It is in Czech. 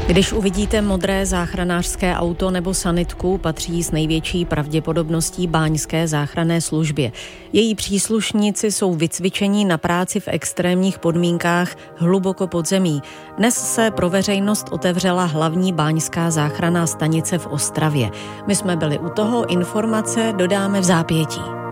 Když uvidíte modré záchranářské auto nebo sanitku, patří s největší pravděpodobností báňské záchranné službě. Její příslušníci jsou vycvičení na práci v extrémních podmínkách hluboko pod zemí. Dnes se pro veřejnost otevřela hlavní báňská záchranná stanice v Ostravě. My jsme byli u toho, informace dodáme v zápětí.